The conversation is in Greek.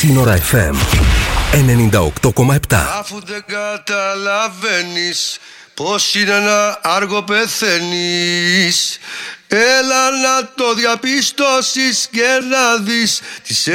Σύνορα FM 98,7. Αφού δεν καταλαβαίνεις πως είναι να άργο πεθαίνεις, έλα να το διαπιστώσεις και να δεις τις